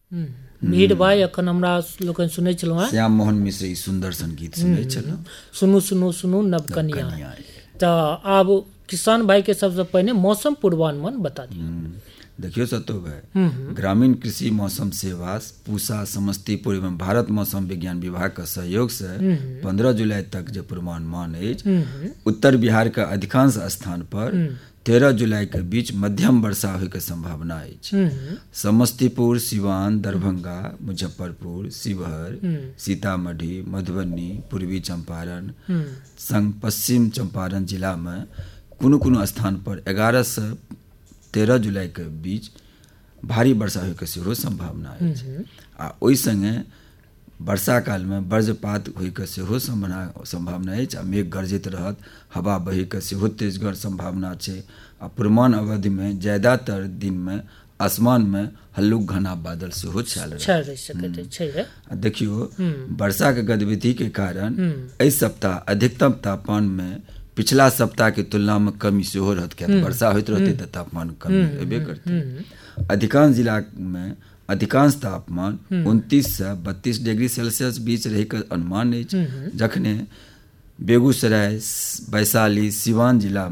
मीर भाई अखन हमरा लोकन सुनै छलहुँ हैं श्याम मोहन मिश्र ई सुंदर सन गीत सुनै छलहुँ। सुनू सुनू सुनू नव कनिया। तो आब किसान भाई के सबसे पहले मौसम पूर्वानुमान बता दिए। देखियो सतो भाई, ग्रामीण कृषि मौसम सेवा पूसा समस्तीपुर एवं भारत मौसम विज्ञान विभाग के सहयोग से 15 जुलाई तक जो पूर्वानुमान है, उत्तर बिहार के अधिकांश स्थान पर 13 जुलाई के बीच मध्यम वर्षा होय के संभावना है। समस्तीपुर, सिवान, दरभंगा, मुजफ्फरपुर, शिवहर, सीतामढ़ी, मधुबनी, पूर्वी चंपारण संग पश्चिम चंपारण जिला में कोनो स्थान पर 11 से 13 जुलाई के बीच भारी वर्षा होय के सेहो संभावना है। आ ओहि संगे वर्षा काल में वज्रपात होय के सेहो संभावना है। आ मेघ गर्जित रहत, हवा बहे के सेहो तेजगर संभावना है। आ पूर्वानुमान अवधि में ज्यादातर दिन में आसमान में हल्लुक घना बादल सेहो छायल रहे। देखियो वर्षा के गतिविधि के कारण एहि सप्ताह अधिकतम तापमान में पिछला सप्ताह की तुलना में कमी सेहो रहत। क्या वर्षा होते रहते तो तापमान कमी हेबे करते। अधिकांश जिला में अधिकांश तापमान 29 से 32 डिग्री सेल्सियस बीच रहे के अनुमान है। जखने बेगूसराय, वैशाली, सिवान जिला